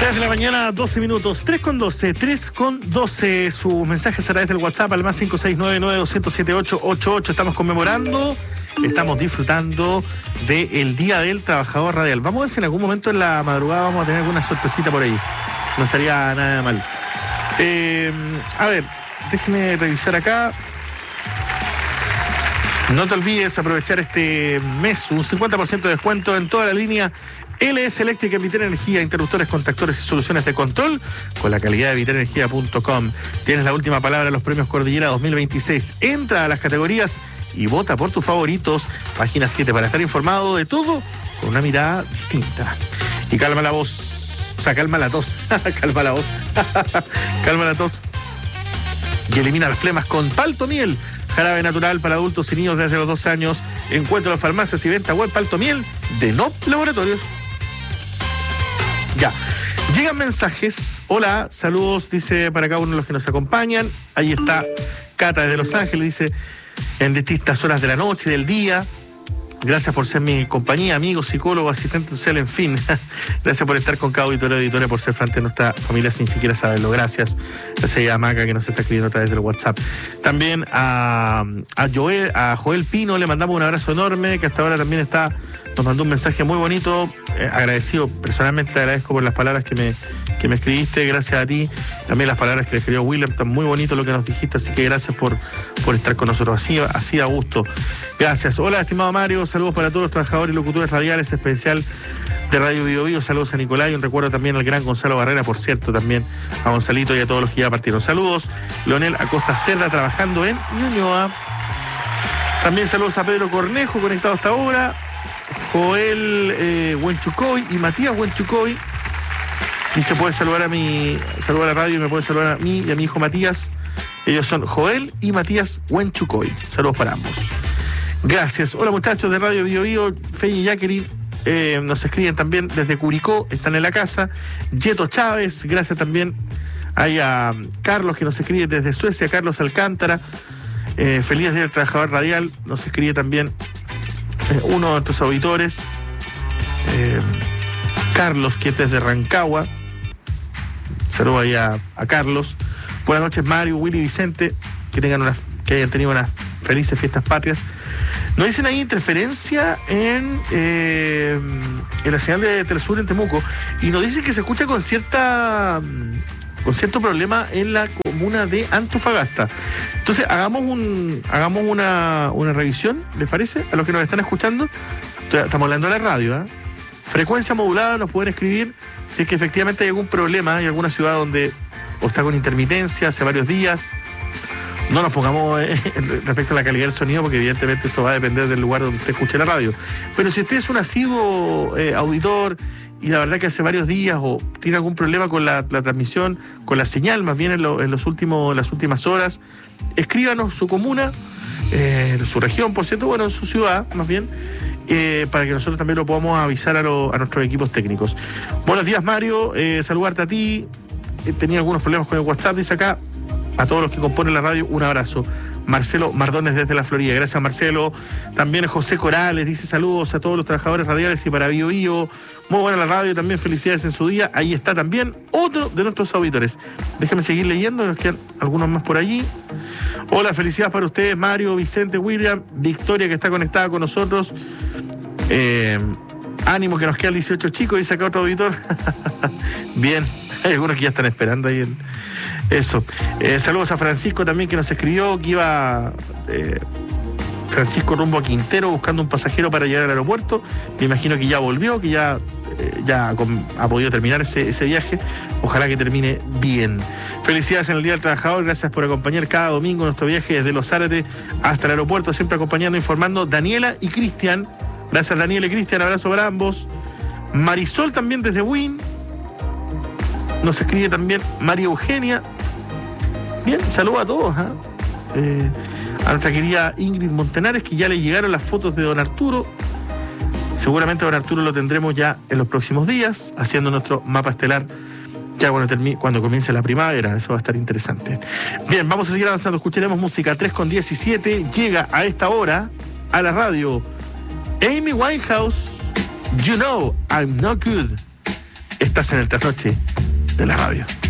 3 de la mañana, 12 minutos, 3:12. Sus mensajes a través del WhatsApp al más 56992078888. Estamos conmemorando, estamos disfrutando del Día del Trabajador Radial. Vamos a ver si en algún momento en la madrugada vamos a tener alguna sorpresita por ahí. No estaría nada mal. A ver, déjeme revisar acá. No te olvides aprovechar este mes, un 50% de descuento en toda la línea LS Eléctrica, Viterenergía, interruptores, contactores y soluciones de control con la calidad de viterenergia.com. Tienes la última palabra en los premios Cordillera 2026. Entra a las categorías y vota por tus favoritos. Página 7 para estar informado de todo con una mirada distinta. Y calma la voz, o sea, calma la tos. Calma la voz. Calma la tos. Y elimina las flemas con Paltomiel. Jarabe natural para adultos y niños desde los 12 años. Encuentra en farmacias y venta web Paltomiel de NOP Laboratorios. Ya. Llegan mensajes. Hola, saludos, dice para cada uno de los que nos acompañan. Ahí está Cata desde Los Ángeles, dice, en distintas horas de la noche y del día. Gracias por ser mi compañía, amigo, psicólogo, asistente social, en fin. Gracias por estar con cada auditorio, por ser frente de nuestra familia sin siquiera saberlo. Gracias. Gracias a Maca que nos está escribiendo a través del WhatsApp. También a Joel Pino le mandamos un abrazo enorme, que hasta ahora también nos mandó un mensaje muy bonito. Agradecido, personalmente te agradezco por las palabras que me escribiste, gracias a ti. También las palabras que le escribió William, tan muy bonito lo que nos dijiste, así que gracias por estar con nosotros, así a gusto. Gracias. Hola, estimado Mario, saludos para todos los trabajadores y locutores radiales, especial de Radio Bio Bio, saludos a Nicolás y un recuerdo también al gran Gonzalo Barrera, por cierto, también a Gonzalito y a todos los que ya partieron. Saludos, Leonel Acosta Cerda, trabajando en Ñuñoa. También saludos a Pedro Cornejo, conectado hasta ahora. Joel Huenchucoy y Matías Huenchucoy. Dice, puede saludar a la radio y me puede saludar a mí y a mi hijo Matías. Ellos son Joel y Matías Huenchucoy. Saludos para ambos. Gracias. Hola, muchachos de Radio Bio Bio, Feña y Jacqueline. Nos escriben también desde Curicó, están en la casa. Yeto Chávez, gracias también. Hay a Carlos que nos escribe desde Suecia, Carlos Alcántara. Feliz Día del Trabajador Radial, nos escribe también uno de nuestros auditores, Carlos, que es desde Rancagua. Saludos ahí a Carlos. Buenas noches, Mario, Willy, Vicente, que hayan tenido unas felices fiestas patrias. Nos dicen ahí interferencia en la señal de Telesur en Temuco, y nos dicen que se escucha con cierto problema en la comuna de Antofagasta. Entonces hagamos una revisión, ¿les parece? A los que nos están escuchando, estamos hablando de la radio, frecuencia modulada, nos pueden escribir si es que efectivamente hay algún problema, hay alguna ciudad donde o está con intermitencia hace varios días. No nos pongamos respecto a la calidad del sonido, porque evidentemente eso va a depender del lugar donde usted escuche la radio. Pero si usted es un asiduo auditor y la verdad que hace varios días o tiene algún problema con la transmisión, con la señal, más bien en las últimas horas, escríbanos su comuna, su región, por cierto, bueno, en su ciudad, más bien, para que nosotros también lo podamos avisar a nuestros equipos técnicos. Buenos días, Mario, saludarte a ti. Tenía algunos problemas con el WhatsApp, dice acá. A todos los que componen la radio, un abrazo. Marcelo Mardones desde la Florida. Gracias, Marcelo. También José Corales dice saludos a todos los trabajadores radiales y para Bio Bio. Muy buena la radio, también felicidades en su día. Ahí está también otro de nuestros auditores. Déjame seguir leyendo, nos quedan algunos más por allí. Hola, felicidades para ustedes, Mario, Vicente, William, Victoria, que está conectada con nosotros. Ánimo, que nos quedan 18 chicos, dice acá otro auditor. Bien, hay algunos que ya están esperando ahí eso. Saludos a Francisco también, que nos escribió que iba Francisco rumbo a Quintero buscando un pasajero para llegar al aeropuerto. Me imagino que ya volvió, que ya ha podido terminar ese viaje. Ojalá que termine bien. Felicidades en el Día del Trabajador. Gracias por acompañar cada domingo nuestro viaje desde Los Zárate hasta el aeropuerto, siempre acompañando, informando Daniela y Cristian. Gracias, Daniela y Cristian, abrazo para ambos. Marisol también desde Wynn. Nos escribe también María Eugenia. Bien, saludos a todos. A nuestra querida Ingrid Montenares, que ya le llegaron las fotos de don Arturo. Seguramente don Arturo lo tendremos ya en los próximos días, haciendo nuestro mapa estelar ya cuando comience la primavera. Eso va a estar interesante. Bien, vamos a seguir avanzando. Escucharemos música. 3:17. Llega a esta hora a la radio Amy Winehouse, You Know I'm Not Good. Estás en el trasnoche de la radio.